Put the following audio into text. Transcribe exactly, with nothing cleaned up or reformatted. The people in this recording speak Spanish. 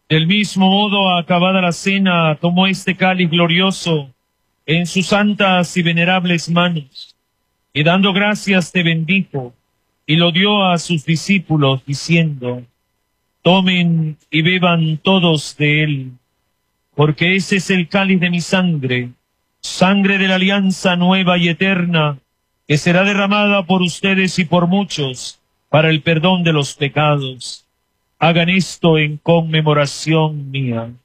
Del mismo modo, acabada la cena, tomó este cáliz glorioso en sus santas y venerables manos, y dando gracias te bendijo, y lo dio a sus discípulos, diciendo: tomen y beban todos de él, porque ese es el cáliz de mi sangre, sangre de la alianza nueva y eterna, que será derramada por ustedes y por muchos para el perdón de los pecados. Hagan esto en conmemoración mía.